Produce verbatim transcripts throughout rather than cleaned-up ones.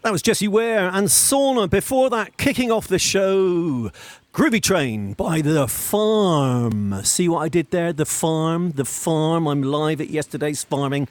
That was Jessie Ware and Sauna. Before that, kicking off the show, Groovy Train by The Farm. See what I did there? The Farm, The Farm. I'm live at yesterday's farming.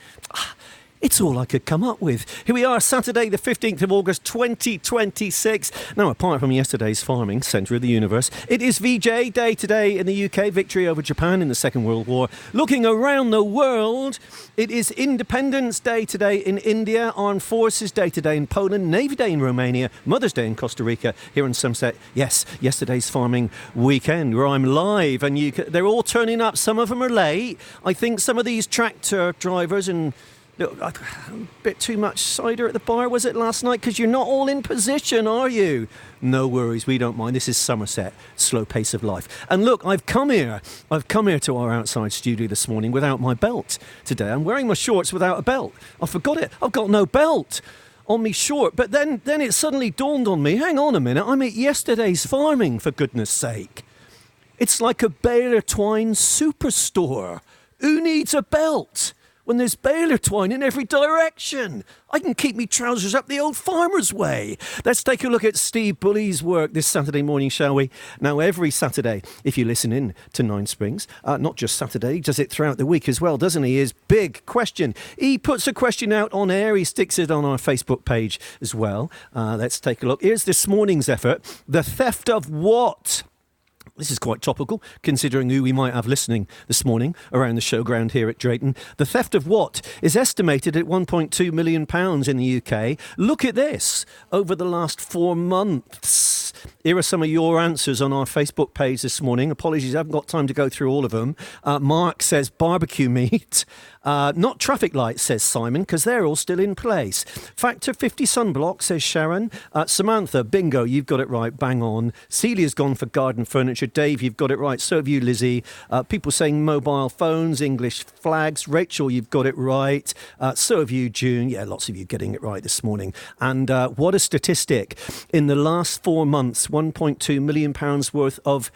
It's all I could come up with. Here we are, Saturday the fifteenth of August twenty twenty-six. Now, apart from yesterday's farming, centre of the universe, it is V J Day today in the U K, victory over Japan in the Second World War. Looking around the world, it is Independence Day today in India, Armed Forces Day today in Poland, Navy Day in Romania, Mother's Day in Costa Rica, here in Somerset. Yes, yesterday's farming weekend where I'm live and you can, they're all turning up. Some of them are late. I think some of these tractor drivers and a bit too much cider at the bar, was it, last night? Because you're not all in position, are you? No worries, we don't mind. This is Somerset, slow pace of life. And look, I've come here, I've come here to our outside studio this morning without my belt today. I'm wearing my shorts without a belt. I forgot it, I've got no belt on me short. But then, then it suddenly dawned on me, hang on a minute, I'm at yesterday's farming, for goodness sake. It's like a baler twine superstore. Who needs a belt when there's baler twine in every direction? I can keep me trousers up the old farmer's way. Let's take a look at Steve Bully's work this Saturday morning, shall we? Now, every Saturday, if you listen in to Nine Springs, uh, not just Saturday, he does it throughout the week as well, doesn't he? His big question. He puts a question out on air. He sticks it on our Facebook page as well. Uh, let's take a look. Here's this morning's effort. The theft of what? This is quite topical, considering who we might have listening this morning around the showground here at Drayton. The theft of what is estimated at one point two million pounds in the U K. Look at this. Over the last four months. Here are some of your answers on our Facebook page this morning. Apologies, I haven't got time to go through all of them. Uh, Mark says barbecue meat. Uh, not traffic lights, says Simon, because they're all still in place. Factor fifty sunblock, says Sharon. Uh, Samantha, bingo, you've got it right, bang on. Celia's gone for garden furniture. Dave, you've got it right. So have you, Lizzie. Uh, people saying mobile phones, English flags. Rachel, you've got it right. Uh, so have you, June. Yeah, lots of you getting it right this morning. And uh, what a statistic. In the last four months, one point two million pounds worth of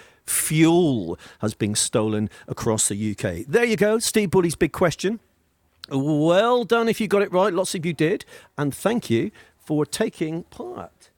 fuel has been stolen across the U K. There you go, Steve Bully's big question. Well done if you got it right. Lots of you did. And thank you for taking part.